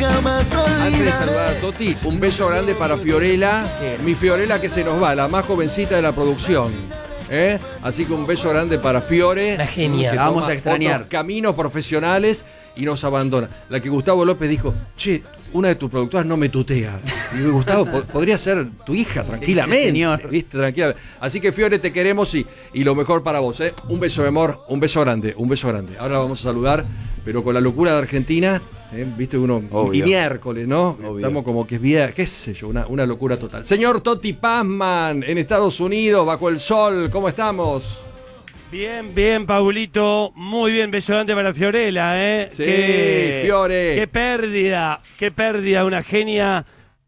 jamás olvidaré. Antes de saludar a Toti, un beso grande para Fiorella, mi Fiorella que se nos va, la más jovencita de la producción. Así que un beso grande para Fiore. La genia. Que La vamos toma a extrañar. otros caminos profesionales y nos abandona. La que Gustavo López dijo, che, una de tus productoras no me tutea. Y digo, Gustavo, podría ser tu hija tranquilamente. Sí, señor. ¿Viste? Tranquilamente. Así que Fiore, te queremos y lo mejor para vos. Un beso de amor, un beso grande, un beso grande. Ahora vamos a saludar, pero con la locura de Argentina. Viste uno, Obvio. y miércoles, ¿no? Obvio. Estamos como que es viernes, qué sé yo, una locura total. Señor Toti Pazman, en Estados Unidos, bajo el sol, ¿cómo estamos? Bien, bien, Paulito. Muy bien, beso grande para Fiorella, ¿eh? Sí, Fiore. Qué pérdida, una genia.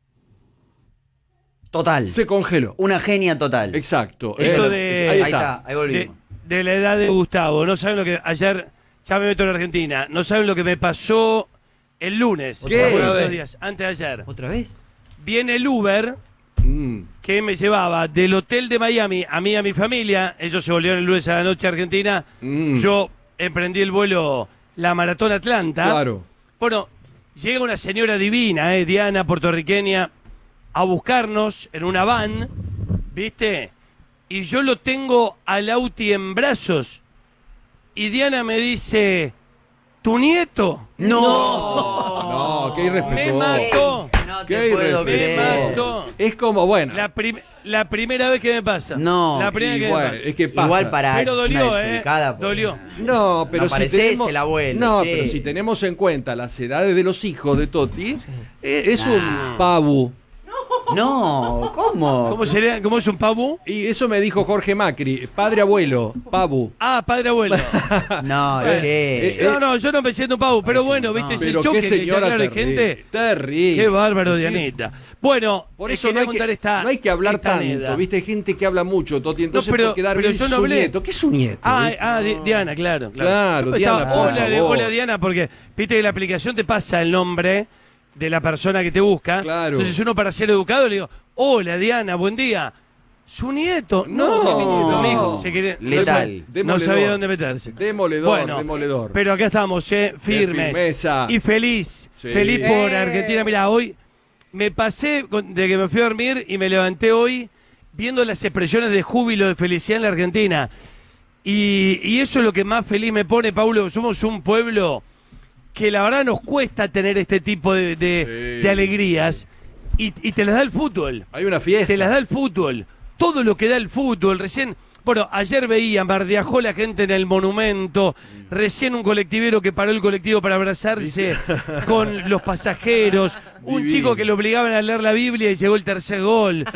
Total. Se congeló. Una genia total. Exacto. Eso de- Ahí Ahí está. está, ahí volvimos. De la edad de Gustavo. No saben lo que ayer, ya me meto en Argentina, no saben lo que me pasó el lunes. ¿Qué? Hace ¿Otra unos vez? días, antes de ayer. ¿Otra vez? Viene el Uber que me llevaba del hotel de Miami a mí y a mi familia. Ellos se volvieron el lunes a la noche a Argentina. Yo emprendí el vuelo, la Maratón Atlanta. Claro. Bueno, llega una señora divina, Diana, puertorriqueña, a buscarnos en una van, ¿viste? Y yo lo tengo al Auti en brazos. Y Diana me dice, ¿tu nieto? No, qué Me irrespetuoso. mató. No Qué te puedo Me irrespetuoso. creer. mató. Es como, bueno. La primera vez que me pasa. No, La primera y vez que bueno, me pasa. es que pasa. Igual para Pero dolió, una desubicada, porque- Dolió. No, pero No si pareces tenemos, el abuelo, no, che. pero si tenemos en cuenta las edades de los hijos de Toti, es un pabu. No, ¿cómo? ¿Cómo es un pavo? Y eso me dijo Jorge Macri, padre abuelo, pabu. Ah, padre abuelo. No, che. No, yo no me siento un pavo, pero bueno, viste, es el Pero choque qué que señora ya de terrible. gente. Terrible. Qué bárbaro, Sí. Dianita. Bueno, Por les eso no quería hay, que, contar esta- no hay que hablar esta tanto, anécdota. ¿viste? Hay gente que habla mucho, Toti, entonces pero- por quedar pero bien yo no su hablé. nieto. ¿Qué es su nieto? ¿viste? Diana, claro. Claro, Yo Diana, estaba, por hola, favor. hola, Diana, porque viste que la aplicación te pasa el nombre de la persona que te busca. Claro. Entonces uno, para ser educado, le digo, hola, Diana, buen día. ¿Su nieto? No, ¿qué mi nieto? no. Mi hijo se quería- Letal. No Demoledor. sabía dónde meterse. Demoledor, demoledor. Pero acá estamos, firmes. firmeza. Y feliz. Sí. Feliz por Argentina. Mira, hoy me pasé de que me fui a dormir y me levanté hoy viendo las expresiones de júbilo, de felicidad en la Argentina. Y eso es lo que más feliz me pone, Paulo. Somos un pueblo que la verdad nos cuesta tener este tipo de alegrías. Y te las da el fútbol. Hay una fiesta. Te las da el fútbol. Todo lo que da el fútbol. Recién, bueno, ayer veían, bardeajó la gente en el monumento. Recién un colectivero que paró el colectivo para abrazarse con los pasajeros. Un Divino. chico que lo obligaban a leer la Biblia y llegó el tercer gol.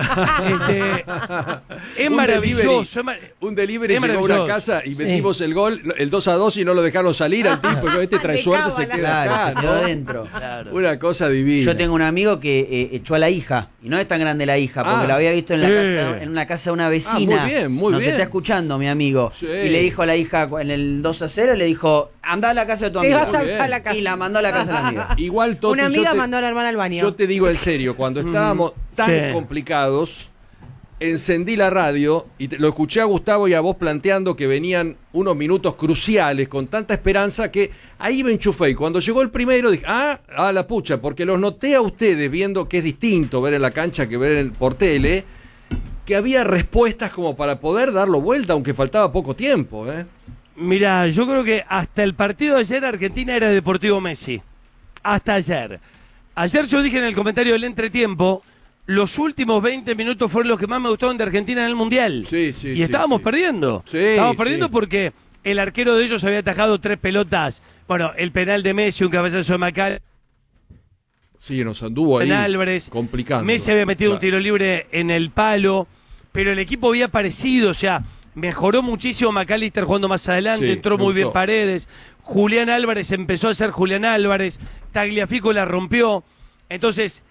Es Un maravilloso. Un delivery es llegó a una maravilloso. casa y Sí. metimos el gol, el 2-2 y no lo dejaron salir al tipo. Este trae De suerte, se cábala. queda Claro, acá, se quedó ¿no? adentro. Claro. Una cosa divina. Yo tengo un amigo que echó a la hija, y no es tan grande la hija, porque Ah. la había visto en, en una casa de una vecina. muy bien, muy Nos bien. está escuchando, mi amigo. Sí. Y le dijo a la hija en el 2-0, le dijo, anda a la casa de tu Te amigo. vas a Muy bien. buscar la casa. Y la mandó a la casa de la amiga. Igual, Toti, Una amiga yo te- mandó a la hermana al baño. Yo te digo en serio, cuando estábamos tan Sí. complicados, encendí la radio y lo escuché a Gustavo y a vos planteando que venían unos minutos cruciales con tanta esperanza que ahí me enchufé. Y cuando llegó el primero dije, la pucha, porque los noté a ustedes viendo que es distinto ver en la cancha que ver por tele, que había respuestas como para poder darlo vuelta, aunque faltaba poco tiempo, ¿eh? Mirá, yo creo que hasta el partido de ayer Argentina era Deportivo Messi. Hasta ayer. Ayer yo dije en el comentario del entretiempo, los últimos 20 minutos fueron los que más me gustaron de Argentina en el Mundial. Sí, sí, y sí, estábamos sí. perdiendo. Sí, estábamos perdiendo sí. porque el arquero de ellos había atajado 3 pelotas. Bueno, el penal de Messi, un cabezazo de Macal. Sí, nos anduvo ahí En Álvarez, complicando. Messi había metido un Claro. tiro libre en el palo, pero el equipo había aparecido, o sea, mejoró muchísimo McAllister jugando más adelante, Sí, entró me muy bien gustó. Paredes, Julián Álvarez empezó a ser Julián Álvarez, Tagliafico la rompió, entonces